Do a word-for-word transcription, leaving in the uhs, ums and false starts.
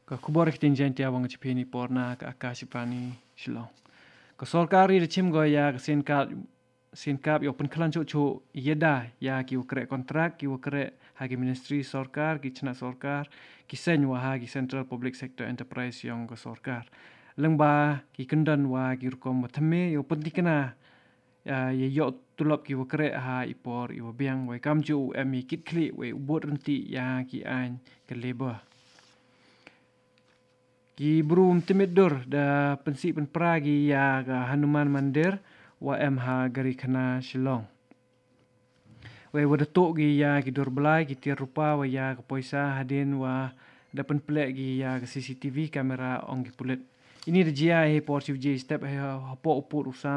Ka kubor kitinjan tia wang chipini porna ka akashipani shilong. Ka sorkari de chim go ya ka sinkap sinkap yo penklan chu chu yeda ya ki ukre kontrak ki ukre hagi ministry sorkar ki chna sorkar ki sen wa hagi Central Public Sector Enterprise yang ka sorkar. Lengba ki kendan wa ki rukom matame yo pentikena ya ye yo tulop ki ukre ha ipor i biang wa kam chu em kit kli we ubot renti ya ki an ke labor. Ki brum timidur da pensi penpragi ya ga Hanuman Mandir wa em ha gari kana Shillong. We wada tok gi ya ki dur belai ki tir rupa wa ya ka poisa hadin wa da pen plek gi ya ka C C T V kamera ong ki pulit. Ini de jia he por chiu ji step he hapo upur usam